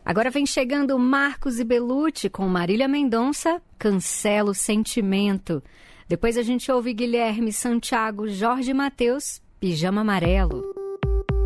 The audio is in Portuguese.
Agora vem chegando Marcos e Belucci com Marília Mendonça, Cancela o Sentimento. Depois a gente ouve Guilherme Santiago, Jorge Mateus, Pijama Amarelo.